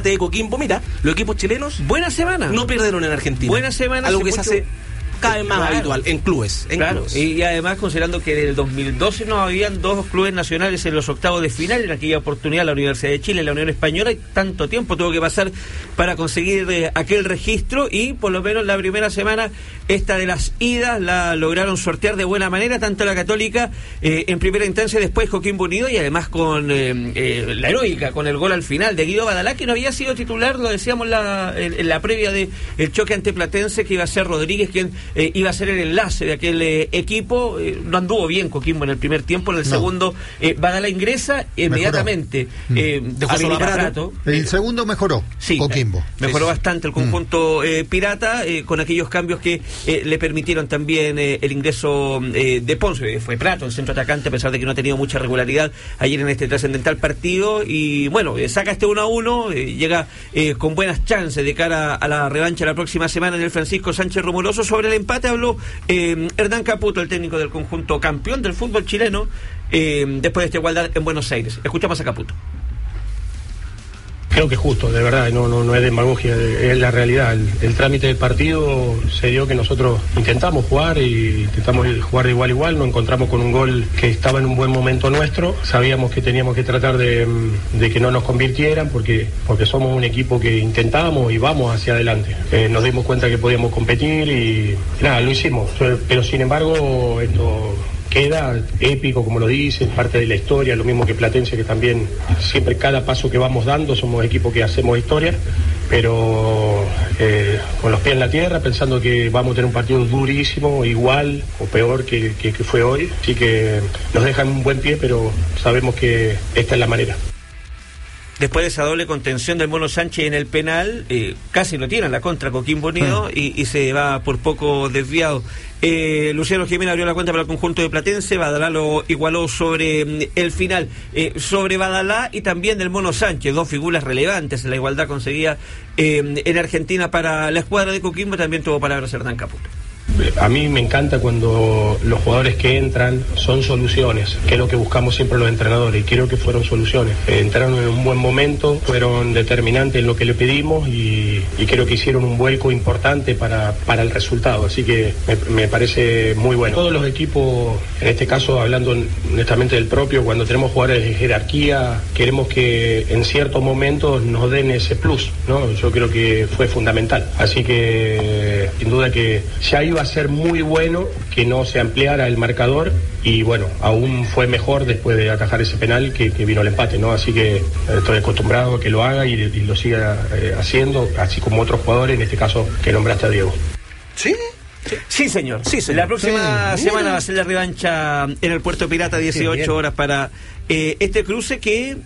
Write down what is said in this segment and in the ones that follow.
empate de Coquimbo. Mira, los equipos chilenos buena semana, no perdieron en Argentina. Buena semana, algo que se hace cada vez más habitual en clubes. Y además considerando que desde el 2012 no habían dos clubes nacionales en los octavos de final, en aquella oportunidad la Universidad de Chile, la Unión Española, y tanto tiempo tuvo que pasar para conseguir aquel registro, y por lo menos la primera semana esta de las idas la lograron sortear de buena manera, tanto la Católica en primera instancia, después Coquimbo Unido, y además con la heroica, con el gol al final de Guido Badalá, que no había sido titular, lo decíamos en la previa del choque ante Platense, que iba a ser Rodríguez quien iba a ser el enlace de aquel equipo. No anduvo bien Coquimbo en el primer tiempo, en el segundo Badalá ingresa inmediatamente, dejó solo a Prato. El segundo mejoró, sí, Coquimbo mejoró bastante el conjunto pirata, con aquellos cambios que le permitieron también el ingreso de Ponce. Fue Prato el centro atacante, a pesar de que no ha tenido mucha regularidad ayer en este trascendental partido, y bueno, saca este 1-1, llega con buenas chances de cara a la revancha la próxima semana en el Francisco Sánchez Romuloso. Sobre el empate habló Hernán Caputo, el técnico del conjunto campeón del fútbol chileno, después de esta igualdad en Buenos Aires. Escuchamos a Caputo. Creo que es justo, de verdad, no es demagogia, es la realidad. El trámite del partido se dio que nosotros intentamos jugar de igual a igual, nos encontramos con un gol que estaba en un buen momento nuestro, sabíamos que teníamos que tratar de que no nos convirtieran porque somos un equipo que intentamos y vamos hacia adelante. Nos dimos cuenta que podíamos competir y nada, lo hicimos, pero sin embargo esto queda épico, como lo dice, parte de la historia, lo mismo que Platense, que también siempre cada paso que vamos dando somos equipos que hacemos historia, pero con los pies en la tierra, pensando que vamos a tener un partido durísimo, igual o peor que fue hoy, así que nos dejan un buen pie, pero sabemos que esta es la manera. Después de esa doble contención del Mono Sánchez en el penal, casi lo tiene la contra Coquimbo Unido y se va por poco desviado. Luciano Jiménez abrió la cuenta para el conjunto de Platense, Badalá lo igualó sobre el final. Sobre Badalá y también del Mono Sánchez, dos figuras relevantes en la igualdad conseguida en Argentina para la escuadra de Coquimbo, también tuvo palabras Hernán Caputo. A mí me encanta cuando los jugadores que entran son soluciones, que es lo que buscamos siempre los entrenadores, y creo que fueron soluciones. Entraron en un buen momento, fueron determinantes en lo que le pedimos y creo que hicieron un vuelco importante para el resultado, así que me parece muy bueno. Todos los equipos, en este caso hablando honestamente del propio, cuando tenemos jugadores de jerarquía, queremos que en ciertos momentos nos den ese plus, ¿no? Yo creo que fue fundamental, así que sin duda que ya iba a ser muy bueno que no se ampliara el marcador, y bueno, aún fue mejor después de atajar ese penal que vino el empate, ¿no? Así que estoy acostumbrado a que lo haga y lo siga haciendo, así como otros jugadores, en este caso que nombraste a Diego. ¿Sí? Sí, señor. La próxima semana va a ser la revancha en el Puerto Pirata, 18 horas para este cruce que...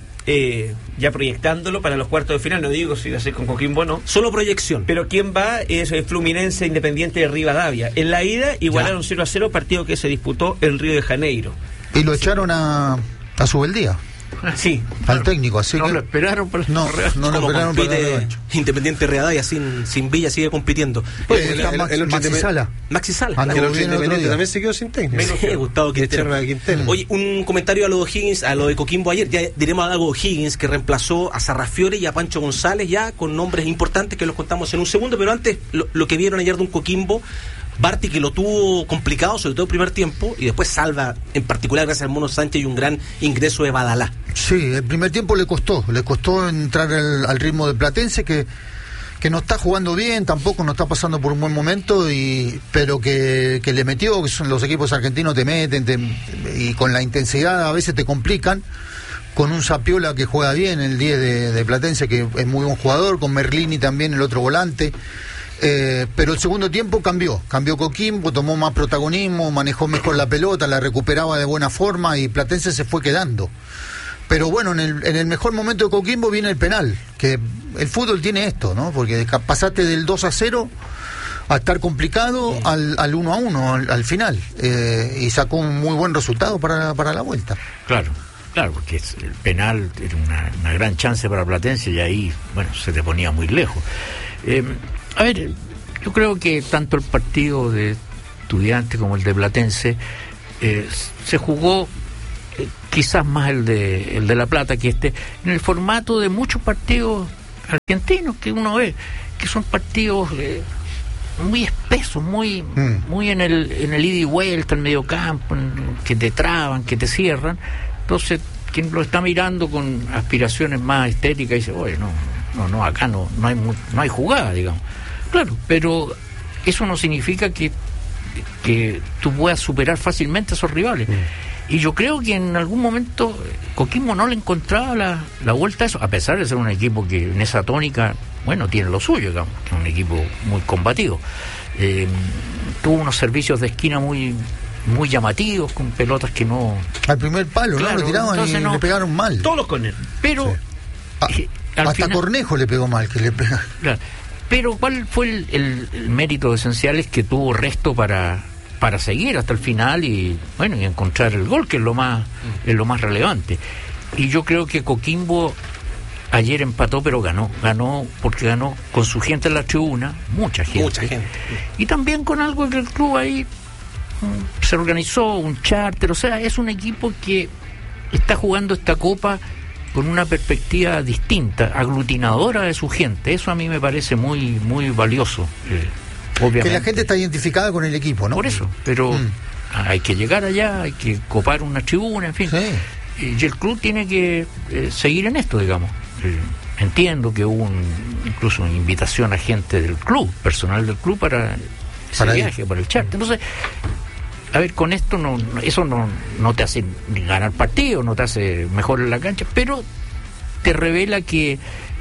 ya proyectándolo para los cuartos de final, no digo si va a ser con Coquimbo o no, solo proyección, pero quien va es Fluminense Independiente de Rivadavia. En la ida igualaron 0-0, partido que se disputó en Río de Janeiro y lo echaron a Subeldía. Sí, al técnico, así no que lo esperaron para no lo esperaron para la revancha. Independiente Rivadavia sin Villa sigue compitiendo. Maxi Sala. El otro Independiente también se quedó sin técnico. Gustavo Quintero. Oye, un comentario a lo de Higgins, a lo de Coquimbo ayer. Ya diremos algo de Higgins, que reemplazó a Sarrafiore y a Pancho González, ya con nombres importantes que los contamos en un segundo, pero antes lo que vieron ayer de un Coquimbo, Barty, que lo tuvo complicado, sobre todo el primer tiempo, y después salva, en particular gracias al Mono Sánchez y un gran ingreso de Badalá. Sí, el primer tiempo le costó entrar al ritmo de Platense, que no está jugando bien, tampoco no está pasando por un buen momento, pero que le metió, que son los equipos argentinos te meten, y con la intensidad a veces te complican, con un Zapiola que juega bien, el 10 de Platense, que es muy buen jugador, con Merlini también, el otro volante. Pero el segundo tiempo cambió Coquimbo, tomó más protagonismo, manejó mejor la pelota, la recuperaba de buena forma y Platense se fue quedando. Pero bueno, en el mejor momento de Coquimbo viene el penal, que el fútbol tiene esto, ¿no? Porque pasaste del 2-0 a estar complicado al 1-1 al final, y sacó un muy buen resultado para la vuelta. Claro, porque el penal era una gran chance para Platense y ahí, bueno, se te ponía muy lejos. A ver, yo creo que tanto el partido de Estudiantes como el de Platense se jugó quizás más el de La Plata que en el formato de muchos partidos argentinos que uno ve, que son partidos muy espesos, muy en el ida y vuelta, el medio campo, que te traban, que te cierran. Entonces, quien lo está mirando con aspiraciones más estéticas dice, oye, no, acá no hay jugada, digamos. Claro, pero eso no significa que tú puedas superar fácilmente a esos rivales. Y yo creo que en algún momento Coquimbo no le encontraba la vuelta a eso, a pesar de ser un equipo que en esa tónica, bueno, tiene lo suyo, digamos, que es un equipo muy combativo. Tuvo unos servicios de esquina muy llamativos, con pelotas que no... Al primer palo, claro, ¿no? Lo tiraban y le pegaron mal. Todos los corners. Pero... Sí. Hasta final, Cornejo le pegó mal, que le pega. Claro. Pero ¿cuál fue el mérito esencial? Es que tuvo resto para seguir hasta el final y bueno, y encontrar el gol, que es lo más relevante. Y yo creo que Coquimbo ayer empató, pero ganó porque ganó con su gente en la tribuna, mucha gente. Y también con algo que el club ahí se organizó, un charter, o sea, es un equipo que está jugando esta copa con una perspectiva distinta, aglutinadora de su gente. Eso a mí me parece muy valioso. Obviamente. Que la gente está identificada con el equipo, ¿no? Por eso, pero hay que llegar allá, hay que copar una tribuna, en fin. Sí. Y el club tiene que seguir en esto, digamos. Entiendo que hubo incluso una invitación a gente del club, personal del club, para viaje, para el charter. Entonces, a ver, con esto eso no te hace ganar partido, no te hace mejor en la cancha, pero te revela que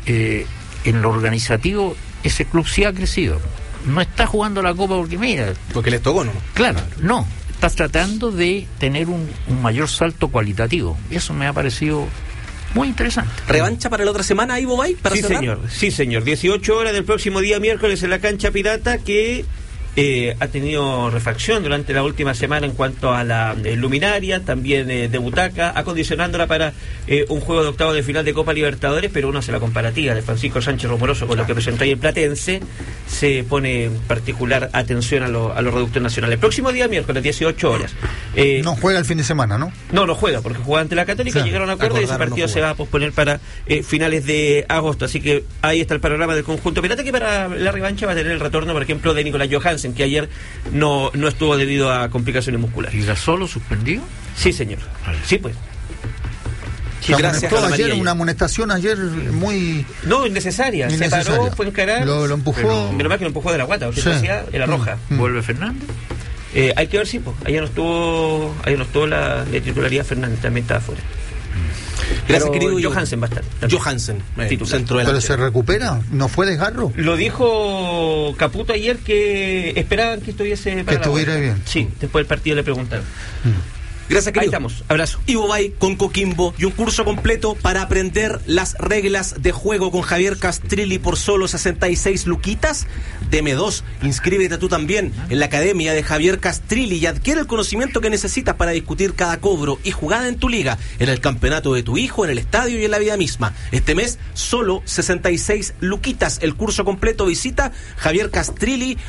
en lo organizativo ese club sí ha crecido. No está jugando la Copa porque les tocó, ¿no? Claro, no. Estás tratando de tener un mayor salto cualitativo. Eso me ha parecido muy interesante. ¿Revancha para la otra semana, Ivo Bay? Sí, señor. 18 horas del próximo día miércoles en la cancha Pirata, que ha tenido refacción durante la última semana en cuanto a la luminaria, también de butaca, acondicionándola para un juego de octavos de final de Copa Libertadores, pero uno hace la comparativa de Francisco Sánchez Romoroso con lo que presentó ahí en Platense, se pone particular atención a los reductos nacionales. El próximo día miércoles, 18 horas. No juega el fin de semana, ¿no? No juega, porque juega ante la Católica, llegaron a acuerdo y ese partido se va a posponer para finales de agosto, así que ahí está el panorama del conjunto pirata, que para la revancha va a tener el retorno, por ejemplo, de Nicolás Johansen, que ayer no estuvo debido a complicaciones musculares. ¿Y Gasolo suspendido? Sí, señor. Sí, pues. Sí, gracias a ayer una amonestación ayer muy... No, innecesaria. Se paró, fue a encarar. Lo empujó. Menos mal que lo empujó de la guata, porque hacía era roja. ¿Vuelve Fernández? Hay que ver, sí, pues. Ayer no estuvo la titularidad Fernández, también estaba afuera. Gracias, querido. Johansen va a estar. Johansen, centro delantero. ¿Pero se recupera? ¿No fue desgarro? Lo dijo Caputo ayer, que esperaban que estuviese para que estuviera bien. Sí, después del partido le preguntaron. Gracias, querido. Ahí estamos. Abrazo. Ivo Bay con Coquimbo y un curso completo para aprender las reglas de juego con Javier Castrilli por solo 66 luquitas. Deme 2. Inscríbete tú también en la academia de Javier Castrilli y adquiere el conocimiento que necesitas para discutir cada cobro y jugada en tu liga, en el campeonato de tu hijo, en el estadio y en la vida misma. Este mes, solo 66 luquitas. El curso completo, visita javiercastrilli.cl.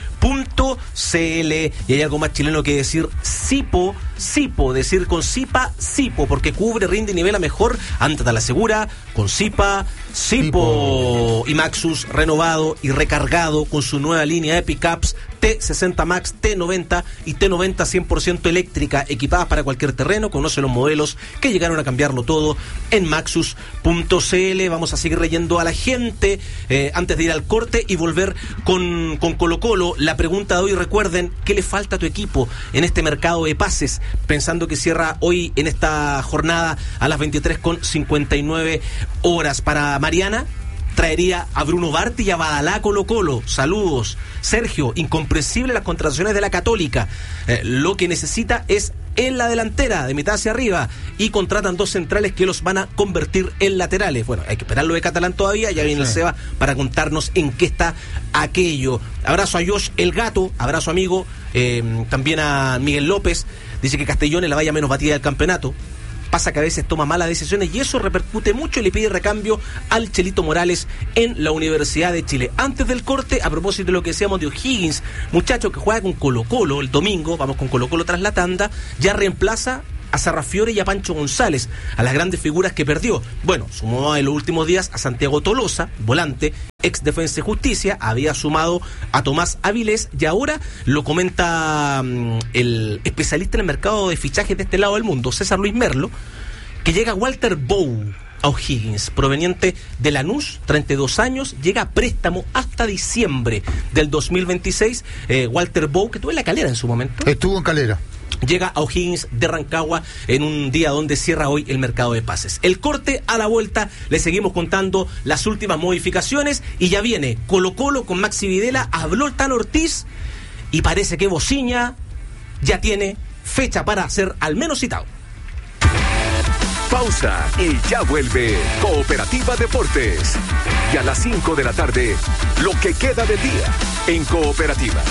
Y hay algo más chileno que decir Sipo, decir con Sipa, Sipo, porque cubre, rinde y nivela mejor. Ándate a la segura con Sipa, Sipo. Y Maxus renovado y recargado con su nueva línea de pickups T60 Max, T90 y T90 100% eléctrica, equipadas para cualquier terreno. Conoce los modelos que llegaron a cambiarlo todo en maxus.cl. Vamos a seguir leyendo a la gente antes de ir al corte y volver con Colo Colo. La pregunta de hoy, recuerden, ¿qué le falta a tu equipo en este mercado de pases? Pensando que cierra hoy en esta jornada a las 23:59 horas. Para Mariana, traería a Bruno Barti y a Badalá Colo Colo. Saludos. Sergio, incomprensible las contrataciones de la Católica. Lo que necesita es en la delantera, de mitad hacia arriba, y contratan 2 centrales que los van a convertir en laterales. Bueno, hay que esperar lo de Catalán todavía, ya viene el Seba para contarnos en qué está aquello. Abrazo a Josh el Gato, abrazo amigo, también a Miguel López. Dice que Castellón es la valla menos batida del campeonato. Pasa que a veces toma malas decisiones y eso repercute mucho y le pide recambio al Chelito Morales en la Universidad de Chile. Antes del corte, a propósito de lo que decíamos de O'Higgins, muchacho que juega con Colo Colo el domingo, vamos con Colo Colo tras la tanda, ya reemplaza a Sarrafiore y a Pancho González, a las grandes figuras que perdió. Bueno, sumó en los últimos días a Santiago Tolosa, volante, ex Defensa y Justicia, había sumado a Tomás Avilés, y ahora lo comenta el especialista en el mercado de fichajes de este lado del mundo, César Luis Merlo, que llega Walter Bow a O'Higgins, proveniente de Lanús, 32 años, llega a préstamo hasta diciembre del 2026. Walter Bow, que estuvo en La Calera en su momento. Estuvo en Calera. Llega a O'Higgins de Rancagua en un día donde cierra hoy el mercado de pases. El corte, a la vuelta, le seguimos contando las últimas modificaciones y ya viene Colo-Colo con Maxi Videla, habló el Tano Ortiz y parece que Bociña ya tiene fecha para ser al menos citado. Pausa y ya vuelve Cooperativa Deportes. Y a las 5 de la tarde, lo que queda del día en Cooperativa.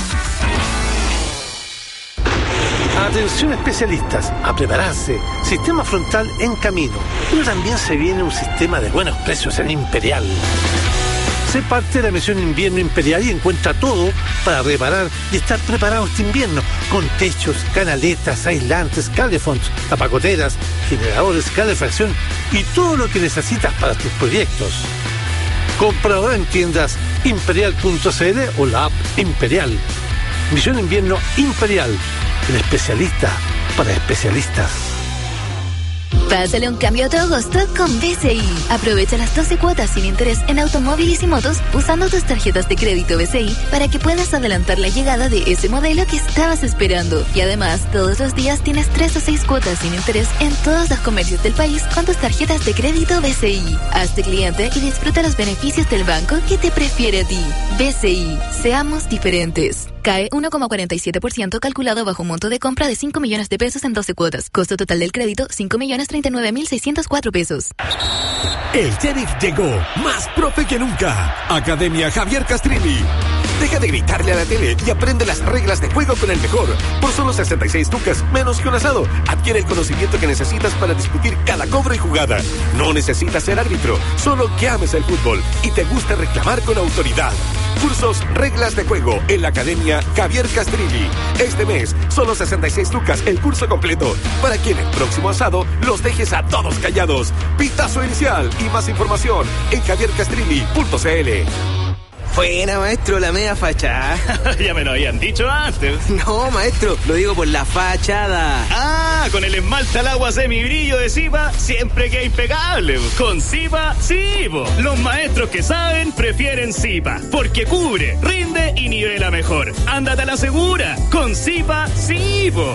Atención especialistas, a prepararse. Sistema frontal en camino. Pero también se viene un sistema de buenos precios en Imperial. Sé parte de la misión Invierno Imperial y encuentra todo para reparar y estar preparado este invierno, con techos, canaletas, aislantes, calefonds, tapacoteras, generadores, calefacción y todo lo que necesitas para tus proyectos. Comprador en tiendas imperial.cl o la app Imperial. Misión Invierno Imperial, el especialista para especialistas. Pásale un cambio a tu agosto con BCI. Aprovecha las 12 cuotas sin interés en automóviles y motos usando tus tarjetas de crédito BCI para que puedas adelantar la llegada de ese modelo que estabas esperando. Y además, todos los días tienes 3 o 6 cuotas sin interés en todos los comercios del país con tus tarjetas de crédito BCI. Hazte cliente y disfruta los beneficios del banco que te prefiere a ti. BCI, seamos diferentes. Cae 1,47% calculado bajo un monto de compra de 5 millones de pesos en 12 cuotas. Costo total del crédito, 5.039.604 pesos. El sheriff llegó, más profe que nunca. Academia Javier Castrilli. Deja de gritarle a la tele y aprende las reglas de juego con el mejor. Por solo 66 lucas, menos que un asado. Adquiere el conocimiento que necesitas para discutir cada cobro y jugada. No necesitas ser árbitro, solo que ames el fútbol y te gusta reclamar con autoridad. Cursos Reglas de Juego en la Academia Javier Castrilli. Este mes, solo 66 lucas el curso completo, para que en el próximo asado los dejes a todos callados. Pitazo inicial y más información en javiercastrilli.cl. Buena, maestro, la media fachada. Ya me lo habían dicho antes. No, maestro, lo digo por la fachada. Ah, con el esmalte al agua semibrillo de Zipa, siempre queda impecable. Con Zipa, sí, po. Los maestros que saben prefieren Zipa, porque cubre, rinde y nivela mejor. Ándate a la segura. Con Zipa, sí, po.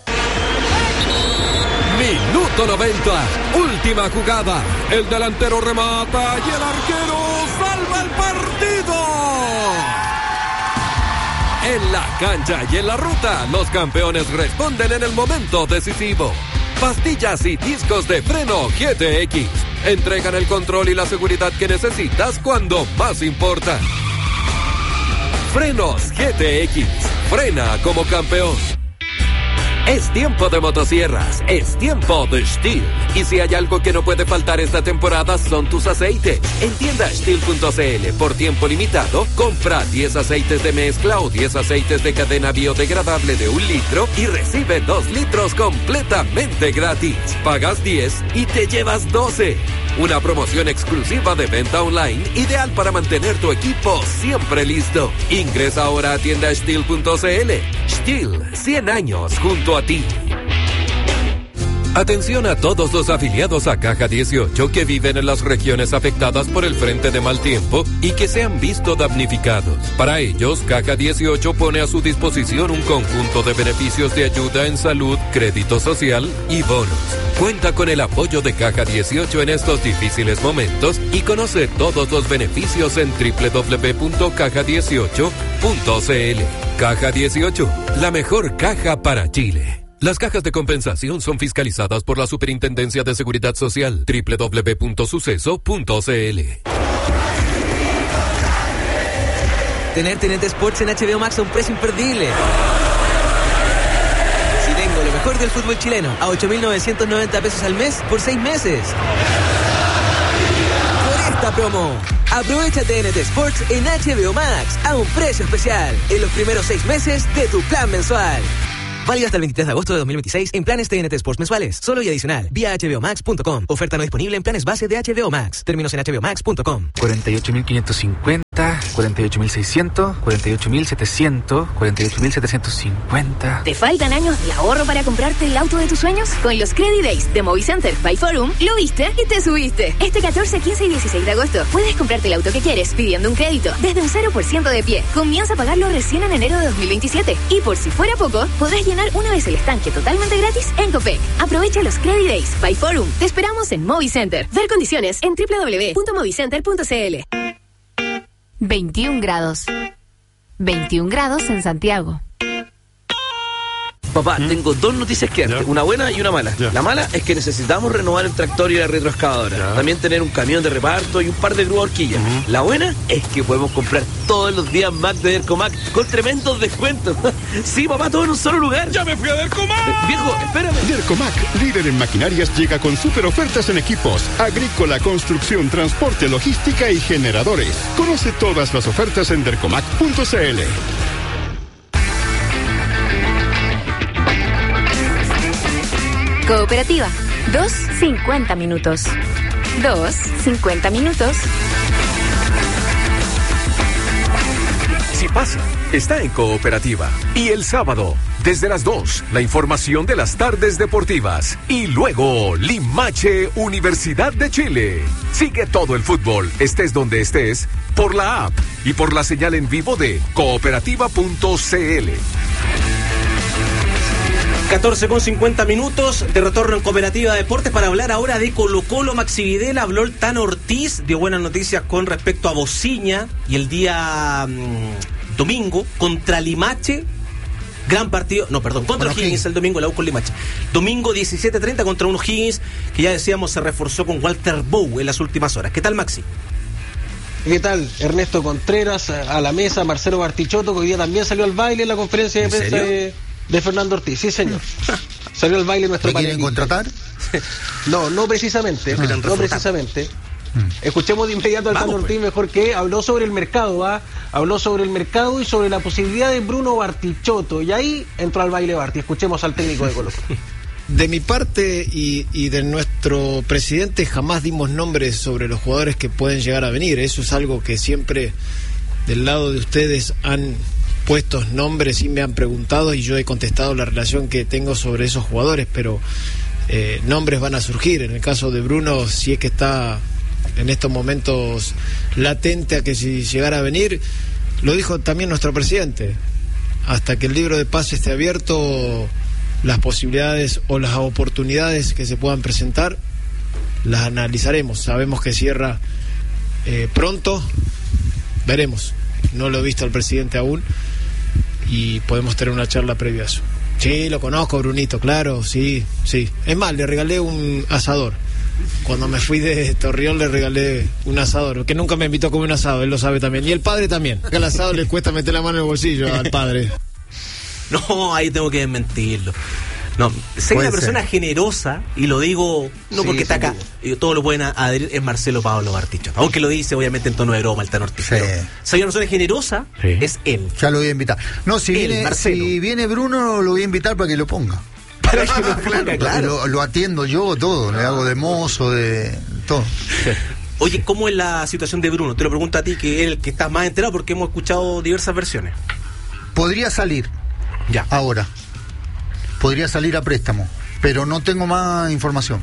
Minuto 90, última jugada. El delantero remata y el arquero salva el partido. En la cancha y en la ruta, los campeones responden en el momento decisivo. Pastillas y discos de freno GTX entregan el control y la seguridad que necesitas cuando más importa. Frenos GTX, frena como campeón. Es tiempo de motosierras, es tiempo de Stihl. Y si hay algo que no puede faltar esta temporada son tus aceites. En tienda Stihl.cl, por tiempo limitado, compra 10 aceites de mezcla o 10 aceites de cadena biodegradable de 1 litro y recibe 2 litros completamente gratis. Pagas 10 y te llevas 12. Una promoción exclusiva de venta online, ideal para mantener tu equipo siempre listo. Ingresa ahora a tienda Stihl.cl. Stihl, 100 años junto a ti. Atención a todos los afiliados a Caja 18 que viven en las regiones afectadas por el frente de mal tiempo y que se han visto damnificados. Para ellos, Caja 18 pone a su disposición un conjunto de beneficios de ayuda en salud, crédito social y bonos. Cuenta con el apoyo de Caja 18 en estos difíciles momentos y conoce todos los beneficios en www.caja18.cl. Caja 18, la mejor caja para Chile. Las cajas de compensación son fiscalizadas por la Superintendencia de Seguridad Social. www.suceso.cl. Tener TNT Sports en HBO Max a un precio imperdible. Si tengo lo mejor del fútbol chileno a 8.990 pesos al mes por 6 meses. Por esta promo, aprovecha TNT Sports en HBO Max a un precio especial en los primeros 6 meses de tu plan mensual. Válido hasta el 23 de agosto de 2026 en planes TNT Sports mensuales. Solo y adicional. Vía hbomax.com. Oferta no disponible en planes base de HBO Max. Términos en hbomax.com. 48.550, 48.600, 48.700, 48.750. ¿Te faltan años de ahorro para comprarte el auto de tus sueños? Con los Credit Days de Movicenter by Forum, lo viste y te subiste. Este 14, 15 y 16 de agosto puedes comprarte el auto que quieres pidiendo un crédito desde un 0% de pie. Comienza a pagarlo recién en enero de 2027. Y por si fuera poco, podrás llenar una vez el estanque totalmente gratis en Copec. Aprovecha los Credit Days by Forum. Te esperamos en Movicenter. Ver condiciones en www.movicenter.cl. 21 grados. 21 grados en Santiago. Papá, tengo dos noticias que darte, una buena y una mala. La mala es que necesitamos renovar el tractor y la retroexcavadora. También tener un camión de reparto y un par de grúas horquillas. La buena es que podemos comprar todos los días Mac de Dercomac con tremendos descuentos. Sí, papá, todo en un solo lugar. ¡Ya me fui a Dercomac! Viejo, espérame. Dercomac, líder en maquinarias, llega con super ofertas en equipos, agrícola, construcción, transporte, logística y generadores. Conoce todas las ofertas en dercomac.cl. Cooperativa. 2:50 minutos. 2:50 minutos. Si pasa, está en Cooperativa. Y el sábado, desde las 2, la información de las tardes deportivas. Y luego, Limache, Universidad de Chile. Sigue todo el fútbol, estés donde estés, por la app y por la señal en vivo de cooperativa.cl. 14:50 minutos de retorno en Cooperativa Deportes para hablar ahora de Colo-Colo. Maxi Videla, habló el Tano Ortiz, dio buenas noticias con respecto a Bociña y el día domingo contra Limache. Gran partido, contra O'Higgins el domingo, la U con Limache. Domingo 17:30 contra un O'Higgins que ya decíamos se reforzó con Walter Bow en las últimas horas. ¿Qué tal, Maxi? ¿Qué tal? Ernesto Contreras a la mesa, Marcelo Bartichotto, que hoy día también salió al baile en la conferencia de prensa de Fernando Ortiz. Sí, señor. Salió al baile nuestro panelista. ¿Quieren contratar? No precisamente. No precisamente. Escuchemos de inmediato al Tano Ortiz, mejor que habló sobre el mercado, habló sobre el mercado y sobre la posibilidad de Bruno Bartichotto, y ahí entró al baile Barti. Escuchemos al técnico de Colo-Colo. De mi parte y de nuestro presidente jamás dimos nombres sobre los jugadores que pueden llegar a venir. Eso es algo que siempre del lado de ustedes han puesto nombres y me han preguntado, y yo he contestado la relación que tengo sobre esos jugadores, pero nombres van a surgir. En el caso de Bruno, si es que está en estos momentos latente a que si llegara a venir, lo dijo también nuestro presidente, hasta que el libro de pase esté abierto, las posibilidades o las oportunidades que se puedan presentar las analizaremos. Sabemos que cierra pronto, veremos, no lo he visto al presidente aún y podemos tener una charla previa a eso. Sí, lo conozco, Brunito, claro, sí. Es más, le regalé un asador. Cuando me fui de Torreón le regalé un asador, que nunca me invitó a comer un asado, él lo sabe también. Y el padre también, que al asado le cuesta meter la mano en el bolsillo al padre. No, ahí tengo que desmentirlo. No, soy una persona generosa, y lo digo no porque está acá, todos lo pueden adherir, es Marcelo Pablo Bartichotto, aunque lo dice obviamente en tono de broma el Tano Ortiz. Soy una persona generosa, es él. Ya lo voy a invitar. No, si viene Bruno, lo voy a invitar para que lo ponga. Para que lo ponga, claro. Lo atiendo yo todo, le hago de mozo, de todo. Oye, ¿cómo es la situación de Bruno? Te lo pregunto a ti, que es el que estás más enterado, porque hemos escuchado diversas versiones. Podría salir ahora. Podría salir a préstamo, pero no tengo más información.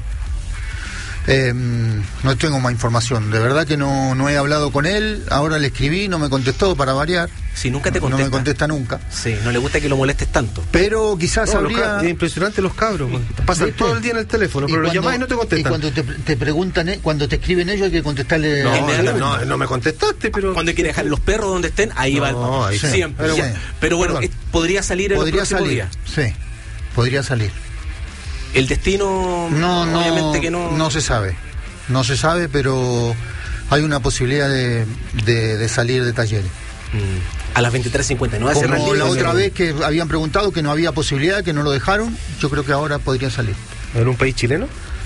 De verdad que no he hablado con él. Ahora le escribí, no me contestó, para variar. Si nunca te contesta. No me contesta nunca. Sí, no le gusta que lo molestes tanto. Pero quizás habría... Es impresionante los cabros. Pasan todo el día en el teléfono, pero lo llamás y no te contestan. Y cuando te preguntan, cuando te escriben ellos, hay que contestarle... No me contestaste, pero... Cuando quiere dejar los perros donde estén, ahí va. Ahí siempre. Pero bueno, podría salir el próximo día. Sí, podría salir. El destino, obviamente que no... No se sabe. No se sabe, pero hay una posibilidad de salir de Talleres. A las 23:59. Como la otra vez que habían preguntado que no había posibilidad, que no lo dejaron, yo creo que ahora podría salir. ¿En un país chileno?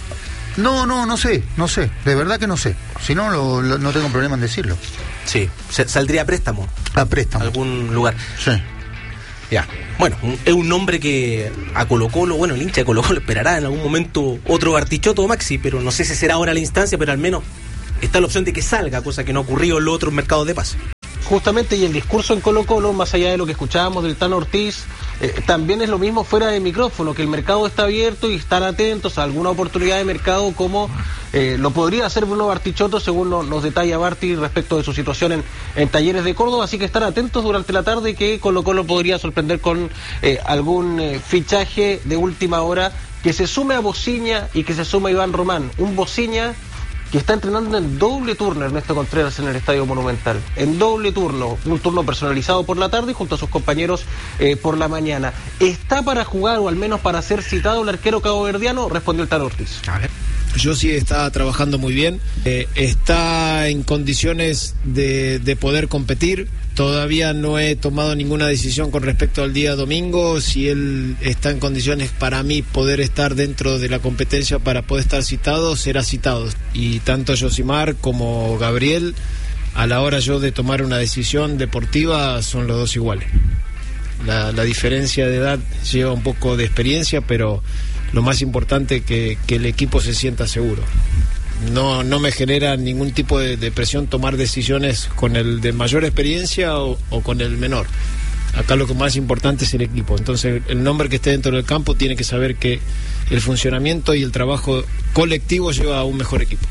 No sé. De verdad que no sé. Si no, no tengo problema en decirlo. Sí, saldría a préstamo. A préstamo. Algún lugar. Sí. Ya. Bueno, es un nombre que a Colo-Colo, bueno, el hincha de Colo-Colo esperará en algún momento otro Bartichotto o Maxi, pero no sé si será ahora la instancia, pero al menos está la opción de que salga, cosa que no ha ocurrido en los otros mercados de pase. Justamente, y el discurso en Colo-Colo, más allá de lo que escuchábamos del Tano Ortiz, también es lo mismo fuera de micrófono, que el mercado está abierto y están atentos a alguna oportunidad de mercado como lo podría hacer Bruno Bartichotto, según nos detalla Barti respecto de su situación en Talleres de Córdoba, así que estar atentos durante la tarde, que Colo-Colo podría sorprender con algún fichaje de última hora, que se sume a Bociña y que se sume a Iván Román. Un Bociña que está entrenando en doble turno, Ernesto Contreras, en el Estadio Monumental. En doble turno, un turno personalizado por la tarde y junto a sus compañeros por la mañana. ¿Está para jugar o al menos para ser citado el arquero caboverdiano? Respondió el Tano Ortiz. A ver. Yossi está trabajando muy bien, está en condiciones de poder competir. Todavía no he tomado ninguna decisión con respecto al día domingo, si él está en condiciones para mí poder estar dentro de la competencia para poder estar citado, será citado. Y tanto Yosimar como Gabriel, a la hora yo de tomar una decisión deportiva, son los dos iguales. La diferencia de edad lleva un poco de experiencia, pero lo más importante es que el equipo se sienta seguro. No me genera ningún tipo de presión tomar decisiones con el de mayor experiencia o con el menor. Acá lo que más importante es el equipo. Entonces el nombre que esté dentro del campo tiene que saber que el funcionamiento y el trabajo colectivo lleva a un mejor equipo.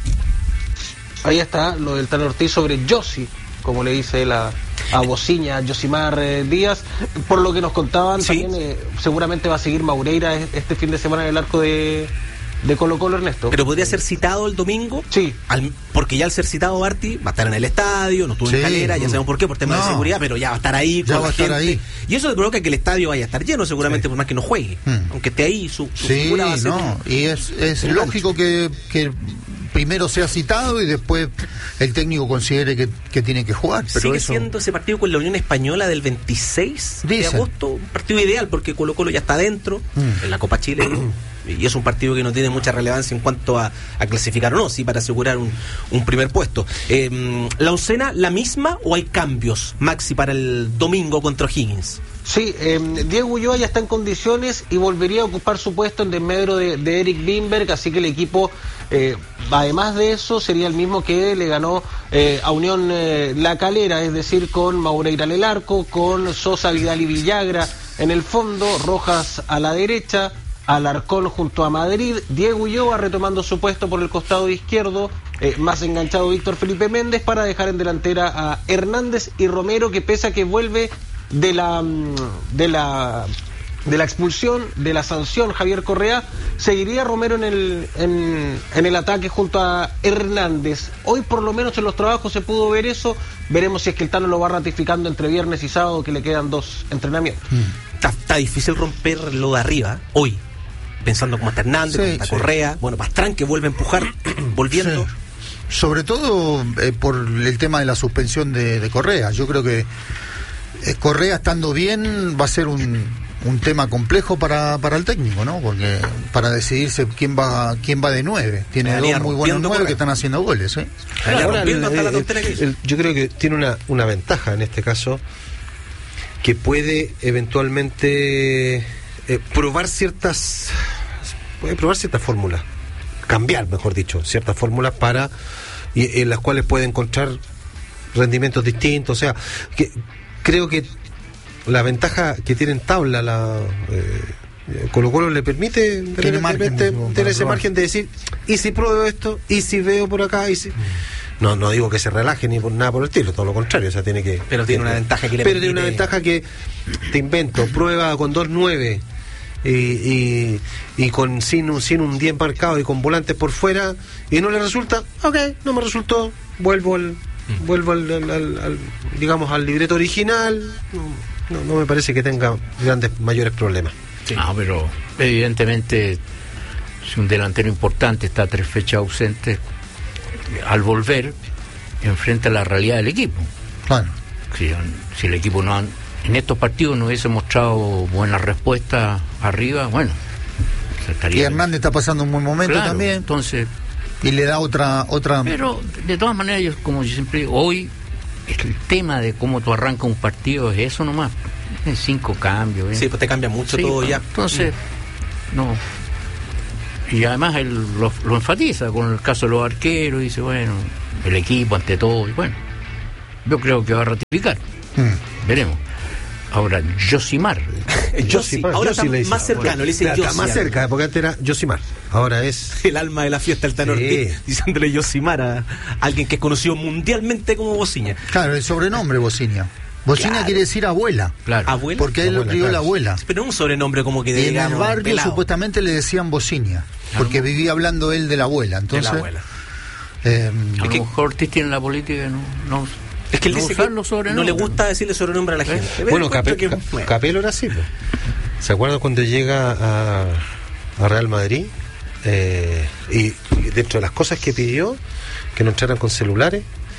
Ahí está lo del Tano Ortiz sobre Yossi, como le dice él a Bociña, a Yosimar Díaz. Por lo que nos contaban, sí, también seguramente va a seguir Maureira este fin de semana en el arco de Colo-Colo, Ernesto. ¿Pero podría ser citado el domingo? Sí. Porque ya al ser citado Barti va a estar en el estadio, no estuvo en Calera, ya sabemos por qué, por temas de seguridad, pero ya va a estar ahí con la gente. Ahí. Y eso provoca que el estadio vaya a estar lleno seguramente, por más que no juegue. Aunque esté ahí, su figura va a ser... Y es lógico que primero sea citado y después el técnico considere que tiene que jugar. Pero sigue siendo ese partido con la Unión Española del 26 de agosto, un partido ideal porque Colo-Colo ya está dentro en la Copa Chile y es un partido que no tiene mucha relevancia en cuanto a clasificar o no, sí, para asegurar un primer puesto. ¿La oncena la misma o hay cambios, Maxi, para el domingo contra Higgins? Sí, Diego Ulloa ya está en condiciones y volvería a ocupar su puesto en desmedro de Eric Lindberg, así que el equipo, además de eso, sería el mismo que le ganó a Unión La Calera, es decir, con Maureira en el arco, con Sosa, Vidal y Villagra en el fondo, Rojas a la derecha, Alarcón junto a Madrid, Diego Ulloa retomando su puesto por el costado izquierdo, más enganchado Víctor Felipe Méndez, para dejar en delantera a Hernández y Romero, que pese a que vuelve de la expulsión, de la sanción Javier Correa, seguiría Romero en el ataque junto a Hernández. Hoy por lo menos en los trabajos se pudo ver eso. Veremos si es que el Tano lo va ratificando entre viernes y sábado, que le quedan 2 entrenamientos. Está difícil romper lo de arriba hoy, pensando como está Hernández, como está Correa, bueno, Pastrán que vuelve a empujar, volviendo. Sí. Sobre todo por el tema de la suspensión de Correa. Yo creo que Correa estando bien va a ser un tema complejo para el técnico, ¿no? Porque para decidirse quién va de 9. Tiene 2 muy buenos 9 que están haciendo goles, ¿eh? Ahora, yo creo que tiene una ventaja en este caso, que puede eventualmente probar ciertas fórmulas, cambiar, mejor dicho, ciertas fórmulas en las cuales puede encontrar rendimientos distintos. O sea, que creo que la ventaja que tiene en tabla Colo-Colo le permite tener ese margen de decir, y si pruebo esto, y si veo por acá, y si... No digo que se relaje ni por nada por el estilo, todo lo contrario, o sea, tiene que... Pero tiene una ventaja que le permite... Pero tiene una ventaja que te invento, prueba con 2-9 y con sin un 10 marcado y con volantes por fuera, y no le resulta, ok, no me resultó, vuelvo al digamos al libreto original. No me parece que tenga mayores problemas. Sí. No, pero evidentemente si un delantero importante está 3 fechas ausente, al volver enfrenta la realidad del equipo. Claro. Si el equipo en estos partidos no hubiese mostrado buena respuesta arriba, bueno, y Hernández está pasando un buen momento, claro, también, entonces, y le da otra. Pero de todas maneras, como yo siempre digo, hoy el tema de cómo tú arrancas un partido es eso nomás. En 5 cambios. Sí, pues te cambia mucho todo ya. Entonces, no. Y además él lo enfatiza con el caso de los arqueros, dice, bueno, el equipo ante todo, y bueno, yo creo que va a ratificar. Veremos. Ahora, Josimar. Ahora está más cercano, le dice Está más cerca, porque antes era Josimar. Ahora es el alma de la fiesta, el Tano Ortiz, diciéndole Josimar a alguien que es conocido mundialmente como Bociña. Claro, el sobrenombre Bociña. Bociña quiere decir abuela. Claro. ¿Abuela? Porque a él lo crió la abuela. Pero un sobrenombre como que de. En el barrio pelado. Supuestamente le decían Bociña, porque vivía hablando él de la abuela. Entonces, de la abuela. A lo mejor Ortiz tiene la política, no es que él dice que no le gusta decirle sobrenombre a la gente. Bueno, Capello era así. ¿Se acuerdan cuando llega a Real Madrid? Y dentro de las cosas que pidió, que no entraran con celulares,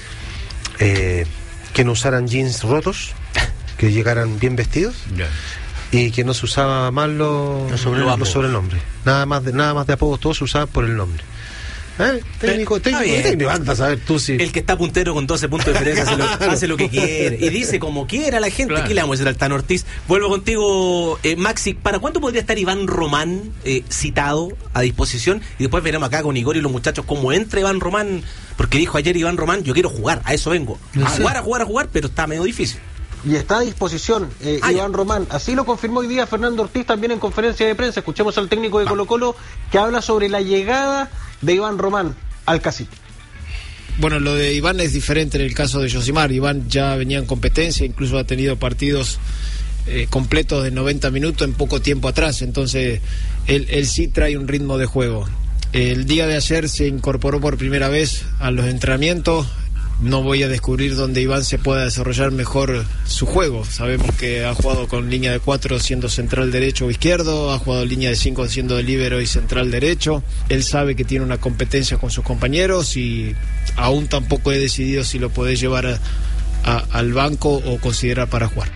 que no usaran jeans rotos, que llegaran bien vestidos, y que no se usaba mal los sobrenombres. Nada más de apodos, todos se usaban por el nombre. Técnico, anda a saber tú si. El que está puntero con 12 puntos de diferencia hace lo que quiere y dice como quiera a la gente. Claro. ¿Qué le vamos a decir al Tano Ortiz? Vuelvo contigo, Maxi. ¿Para cuánto podría estar Iván Román citado a disposición? Y después veremos acá con Igor y los muchachos cómo entra Iván Román, porque dijo ayer Iván Román, yo quiero jugar, a eso vengo. A jugar, pero está medio difícil. Y está a disposición Iván Román. Así lo confirmó hoy día Fernando Ortiz también en conferencia de prensa. Escuchemos al técnico de Colo-Colo que habla sobre la llegada de Iván Román al cacique. Bueno, lo de Iván es diferente en el caso de Josimar. Iván ya venía en competencia, incluso ha tenido partidos completos de 90 minutos en poco tiempo atrás. Entonces, él sí trae un ritmo de juego. El día de ayer se incorporó por primera vez a los entrenamientos. No voy a descubrir dónde Iván se pueda desarrollar mejor su juego. Sabemos que ha jugado con línea de 4 siendo central derecho o izquierdo, ha jugado línea de 5 siendo de líbero y central derecho. Él sabe que tiene una competencia con sus compañeros y aún tampoco he decidido si lo puede llevar al banco o considerar para jugar.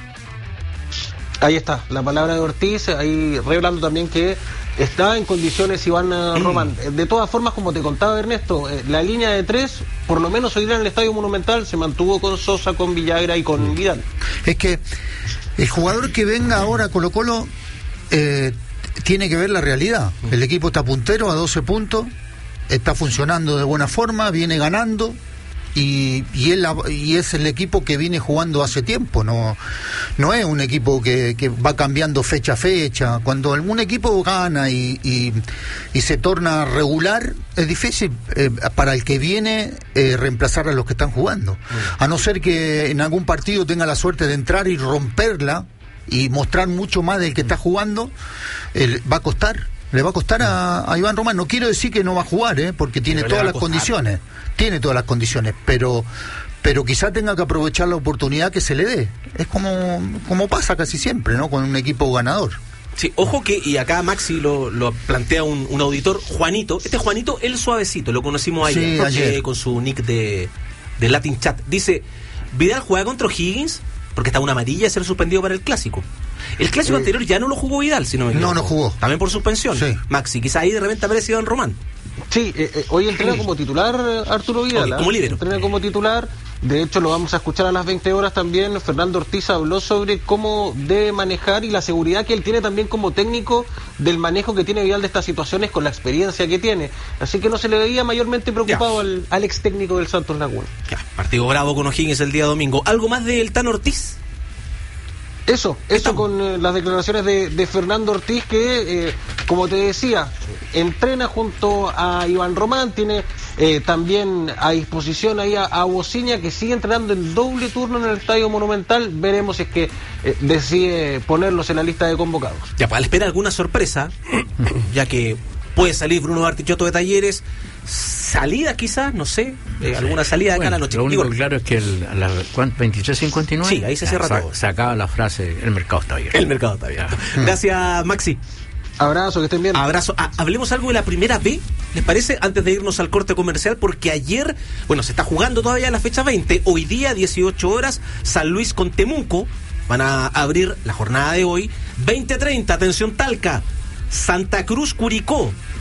Ahí está, la palabra de Ortiz, ahí revelando también que está en condiciones Iván Román. De todas formas, como te contaba Ernesto, la línea de 3, por lo menos hoy día en el Estadio Monumental, se mantuvo con Sosa, con Villagra y con Vidal. Es que el jugador que venga ahora a Colo-Colo tiene que ver la realidad. El equipo está puntero a 12 puntos, está funcionando de buena forma, viene ganando. Y es el equipo que viene jugando hace tiempo, no es un equipo que va cambiando fecha a fecha. Cuando algún equipo gana y se torna regular, es difícil para el que viene reemplazar a los que están jugando, a no ser que en algún partido tenga la suerte de entrar y romperla y mostrar mucho más del que está jugando. Va a costar. Le va a costar a Iván Román. No quiero decir que no va a jugar, porque tiene todas las condiciones. Tiene todas las condiciones, pero quizá tenga que aprovechar la oportunidad que se le dé. Es como pasa casi siempre, ¿no? Con un equipo ganador. Sí, ojo que, y acá Maxi lo plantea un auditor, Juanito. Este Juanito, el suavecito, lo conocimos ayer, ayer. Con su nick de Latin Chat. Dice, ¿Vidal juega contra Higgins? Porque está una amarilla a ser suspendido para el Clásico. El Clásico anterior ya no lo jugó Vidal, si no me equivoco. No jugó. También por suspensión. Sí. Maxi, quizá ahí de repente aparece Iván Román. Sí, hoy entrena como titular Arturo Vidal. Como líder. Entrena como titular. De hecho, lo vamos a escuchar a las 20 horas también. Fernando Ortiz habló sobre cómo debe manejar y la seguridad que él tiene también como técnico del manejo que tiene Vidal de estas situaciones con la experiencia que tiene. Así que no se le veía mayormente preocupado al ex técnico del Santos Laguna. Ya, partido bravo con O'Higgins el día domingo. ¿Algo más del Tano Ortiz? Eso con las declaraciones de Fernando Ortiz que, como te decía, entrena junto a Iván Román, tiene también a disposición ahí a Bociña, que sigue entrenando en doble turno en el Estadio Monumental. Veremos si es que decide ponerlos en la lista de convocados. Ya, para esperar alguna sorpresa, ya que puede salir Bruno Bartichotto de Talleres, salida quizás, no sé, alguna salida de acá a la noche. Lo único claro es que a las 23:59 sí, ahí se cierra todo. Se acaba la frase, el mercado está abierto. El mercado está abierto. Gracias, Maxi. Abrazo, que estén bien. Abrazo. Hablemos algo de la primera B, ¿les parece? Antes de irnos al corte comercial, porque ayer, se está jugando todavía la fecha 20, hoy día 18 horas, San Luis con Temuco, van a abrir la jornada de hoy, 20:30, atención Talca, Santa Cruz Curicó,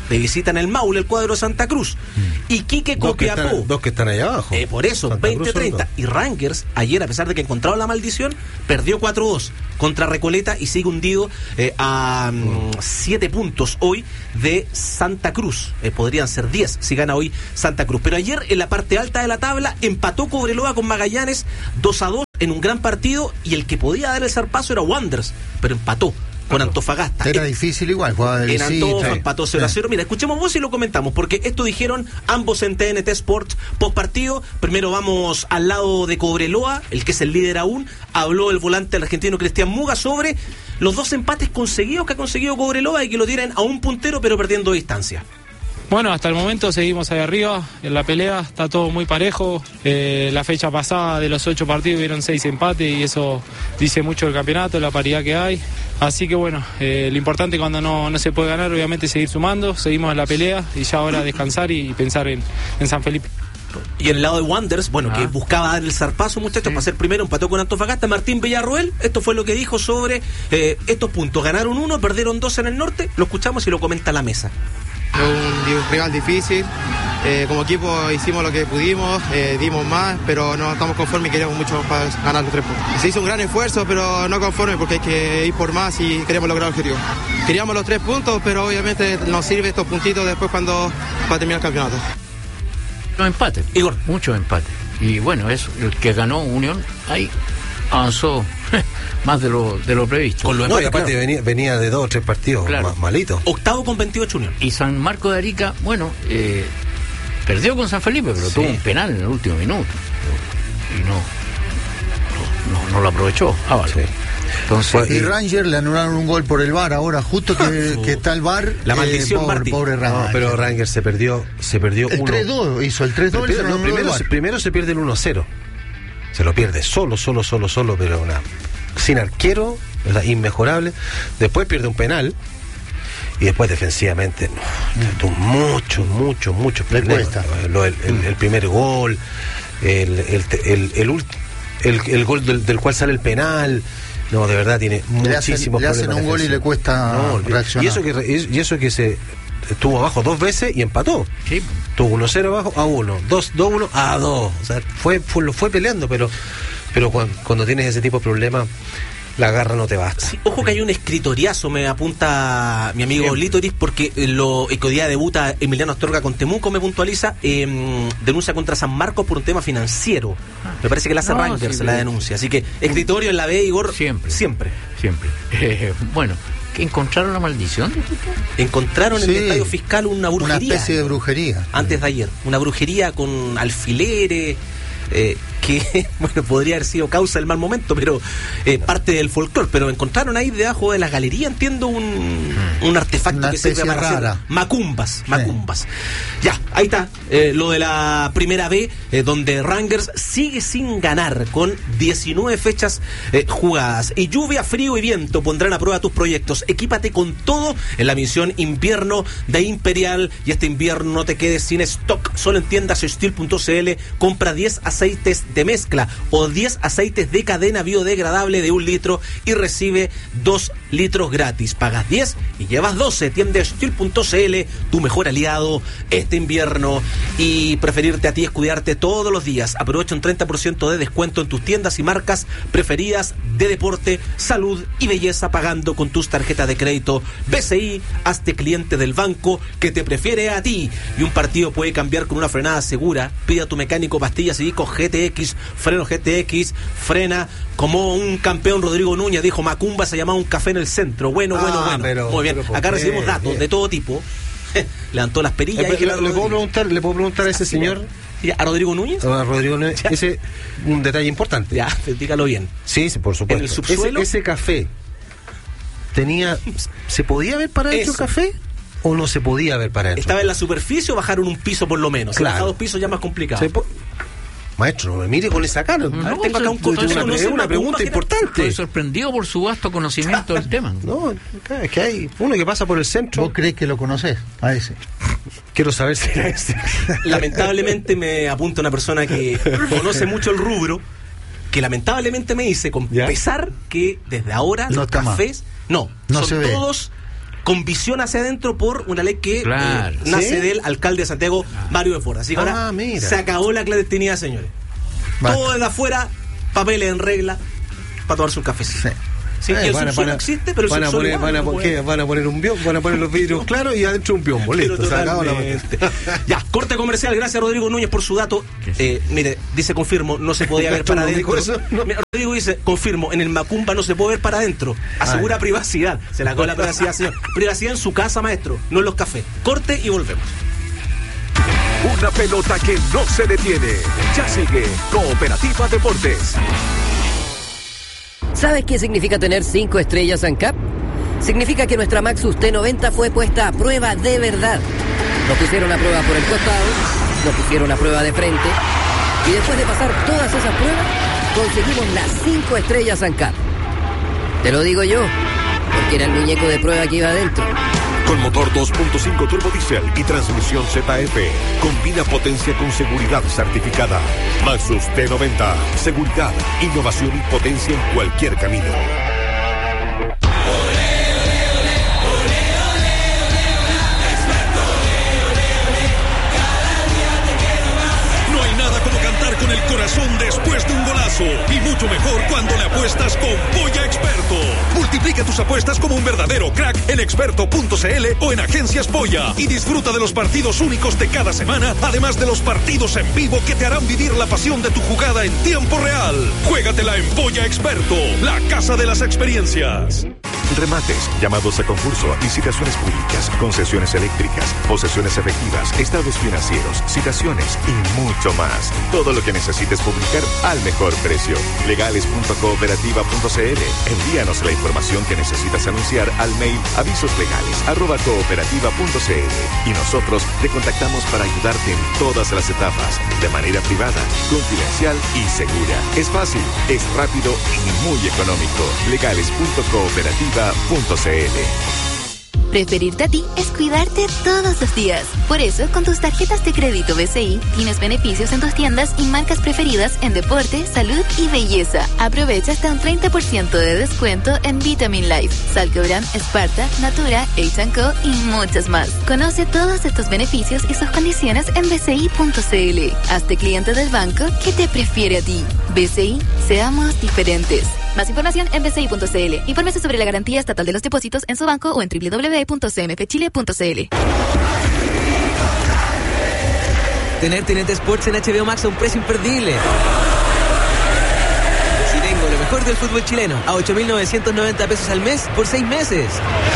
de visita en el Maule, el cuadro de Santa Cruz. Iquique, Copiapó. Dos que están allá abajo. Por eso, 20-30. Y Rangers, ayer, a pesar de que encontraron la maldición, perdió 4-2 contra Recoleta y sigue hundido a 7 puntos hoy de Santa Cruz. Podrían ser 10 si gana hoy Santa Cruz. Pero ayer, en la parte alta de la tabla, empató Cobreloa con Magallanes 2-2 en un gran partido, y el que podía dar el zarpazo era Wanderers, pero empató con Antofagasta. Era difícil igual, jugaba de visita. En Antofa empató 0-0. Mira, escuchemos vos y lo comentamos, porque esto dijeron ambos en TNT Sports post partido. Primero vamos al lado de Cobreloa, el que es el líder aún. Habló el volante argentino Cristian Muga sobre los 2 empates conseguidos que ha conseguido Cobreloa y que lo tienen a un puntero pero perdiendo distancia. Bueno, hasta el momento seguimos ahí arriba, en la pelea, está todo muy parejo. La fecha pasada de los 8 partidos hubieron 6 empates y eso dice mucho del campeonato, la paridad que hay. Así que bueno, lo importante cuando no se puede ganar, obviamente seguir sumando, seguimos en la pelea y ya ahora descansar y pensar en San Felipe. Y en el lado de Wanderers, bueno, que buscaba dar el zarpazo, muchachos, para ser primero, empató con Antofagasta. Martín Villarroel, esto fue lo que dijo sobre estos puntos. Ganaron 1, perdieron 2 en el norte, lo escuchamos y lo comenta la mesa. Un rival difícil, como equipo hicimos lo que pudimos, dimos más, pero no estamos conformes y queremos mucho para ganar los 3 puntos. Se hizo un gran esfuerzo, pero no conforme porque hay que ir por más y queremos lograr el objetivo. Queríamos los 3 puntos, pero obviamente nos sirve estos puntitos después para terminar el campeonato. Los empates, Igor, muchos empates. Y bueno, eso, el que ganó Unión, ahí avanzó más de lo previsto. Con y aparte venía de 2 o 3 partidos malitos. Octavo con 28 Unión. Y San Marco de Arica, bueno, perdió con San Felipe, pero tuvo un penal en el último minuto. Y no lo aprovechó. Entonces, y Rangers le anularon un gol por el VAR ahora, justo que está el VAR. La maldición, pobre Rangers. No, pero Rangers se perdió el 3-2, hizo el 3-2. Primero se pierde el 1-0. Se lo pierde solo, pero sin arquero, ¿verdad? Inmejorable. Después pierde un penal. Y después defensivamente, muchos problemas. El primer gol, el gol del cual sale el penal. No, de verdad tiene muchísimos problemas. Le hacen un gol y le cuesta reaccionar. Y eso que se estuvo abajo 2 veces y empató. Sí. Tuvo 1-0 abajo a 1, 2-1 a 2. O sea, lo fue peleando, pero cuando tienes ese tipo de problemas, la garra no te basta. Sí, ojo que hay un escritoriazo, me apunta mi amigo Litoris, porque el día debuta Emiliano Astorga con Temuco, me puntualiza, denuncia contra San Marcos por un tema financiero. Me parece que la hace Rangers la denuncia. Así que escritorio en la B, Igor, siempre. Bueno, ¿que encontraron la maldición? Encontraron en el estadio fiscal una brujería. Una especie de brujería. Antes de ayer. Una brujería con alfileres. Que bueno, podría haber sido causa del mal momento, pero parte del folclore. Pero encontraron ahí debajo de la galería, entiendo, un artefacto que sirve para hacer macumbas. Ya, ahí está lo de la primera B, donde Rangers sigue sin ganar con 19 fechas jugadas. Y lluvia, frío y viento pondrán a prueba tus proyectos. Equípate con todo en la misión invierno de Imperial, y este invierno no te quedes sin stock. Solo en tiendas Steel.cl. Compra 10 aceites de mezcla o 10 aceites de cadena biodegradable de 1 litro y recibe 2 litros gratis. Pagas 10 y llevas 12. Tienda Steel.cl, tu mejor aliado este invierno. Y preferirte a ti es cuidarte todos los días. Aprovecha un 30% de descuento en tus tiendas y marcas preferidas de deporte, salud y belleza, pagando con tus tarjetas de crédito BCI. Hazte cliente del banco que te prefiere a ti. Y un partido puede cambiar con una frenada segura. Pide a tu mecánico pastillas y con GTX, freno GTX, frena como un campeón. Rodrigo Núñez dijo: Macumba se llamaba un café en el centro. Bueno. Muy bien. Acá recibimos datos de todo tipo. Levantó las perillas. ¿Le puedo preguntar a ese señor? ¿A Rodrigo Núñez? A Rodrigo Núñez. Ese un detalle importante. Ya, dígalo bien. Sí, por supuesto. En el subsuelo. Ese café ¿se podía ver para adentro el café? ¿O no se podía ver para adentro? ¿Estaba en la superficie o bajaron un piso por lo menos? Claro. Si baja 2 pisos ya más complicado. Maestro, no me mire con esa cara. Tengo acá una pregunta importante. Estoy sorprendido por su vasto conocimiento del tema. No, es que hay uno que pasa por el centro. ¿Vos crees que lo conoces a ese? Quiero saber si era ese. Lamentablemente me apunta una persona que conoce mucho el rubro, que lamentablemente me dice, con pesar, que desde ahora los cafés son todos con visión hacia adentro por una ley que nace del alcalde de Santiago, Mario de Forda. Así que ahora se acabó la clandestinidad, señores. Todo desde afuera, papeles en regla, para tomarse un cafecito. Sí, el subsuelo existe, pero van a poner un biombo, van a poner los vidrios claros y adentro un biombo. Listo, se acabó la Ya, corte comercial. Gracias, Rodrigo Núñez, por su dato. Mire, dice confirmo, no se podía ver para adentro. Mira, Rodrigo dice confirmo, en el Macumba no se puede ver para adentro. Asegura privacidad. Se la acabó la privacidad, señor. Privacidad en su casa, maestro, no en los cafés. Corte y volvemos. Una pelota que no se detiene. Ya sigue Cooperativa Deportes. ¿Sabes qué significa tener 5 estrellas ANCAP? Significa que nuestra Maxus T90 fue puesta a prueba de verdad. Nos pusieron a prueba por el costado, nos pusieron a prueba de frente, y después de pasar todas esas pruebas, conseguimos las 5 estrellas ANCAP. Te lo digo yo, porque era el muñeco de prueba que iba adentro. Con motor 2.5 turbo diesel y transmisión ZF. Combina potencia con seguridad certificada. Maxus T90. Seguridad, innovación y potencia en cualquier camino. No hay nada como cantar con el corazón después de un golazo. Y mucho mejor cuando le apuestas con Polla Experto. Multiplica tus apuestas como un verdadero crack en experto.cl o en Agencias Polla y disfruta de los partidos únicos de cada semana, además de los partidos en vivo que te harán vivir la pasión de tu jugada en tiempo real. Juégatela en Polla Experto, la casa de las experiencias. Remates, llamados a concurso, licitaciones públicas, concesiones eléctricas, posesiones efectivas, estados financieros, citaciones y mucho más. Todo lo que necesites publicar al mejor precio. Legales.cooperativa.cl. Envíanos la información que necesitas anunciar al mail avisoslegales@cooperativa.cl y nosotros te contactamos para ayudarte en todas las etapas, de manera privada, confidencial y segura. Es fácil, es rápido y muy económico. Legales.cooperativa.cl. Preferirte a ti es cuidarte todos los días. Por eso, con tus tarjetas de crédito BCI, tienes beneficios en tus tiendas y marcas preferidas en deporte, salud y belleza. Aprovecha hasta un 30% de descuento en Vitamin Life, Salcobran, Sparta, Natura, H&Co y muchas más. Conoce todos estos beneficios y sus condiciones en bci.cl. Hazte cliente del banco que te prefiere a ti. BCI, seamos diferentes. Más información en bci.cl. Infórmese sobre la garantía estatal de los depósitos en su banco o en www.cmfchile.cl. Tener TNT Sports en HBO Max a un precio imperdible. Si tengo lo mejor del fútbol chileno a 8.990 pesos al mes por 6 meses.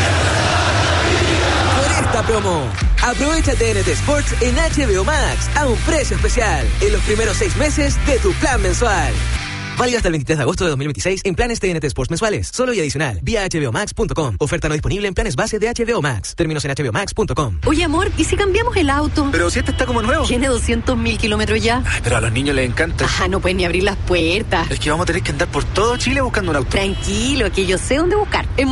Por esta promo, aprovecha TNT Sports en HBO Max a un precio especial en los primeros 6 meses de tu plan mensual. Válido hasta el 23 de agosto de 2026 en planes TNT Sports mensuales, solo y adicional, vía hbomax.com. Oferta no disponible en planes base de HBO Max. Términos en hbomax.com. Oye, amor, ¿y si cambiamos el auto? Pero si este está como nuevo. Tiene 200.000 kilómetros ya. Ay, pero a los niños les encanta. Ajá, no pueden ni abrir las puertas. Es que vamos a tener que andar por todo Chile buscando un auto. Tranquilo, que yo sé dónde buscar.